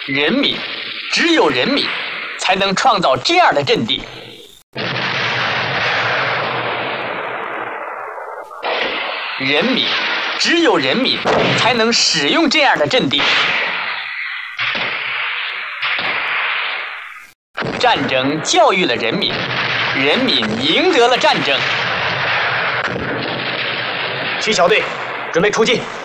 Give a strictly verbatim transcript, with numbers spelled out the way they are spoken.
人民，只有人民才能创造这样的阵地。人民，只有人民才能使用这样的阵地。战争教育了人民，人民赢得了战争。 七小队，准备出进。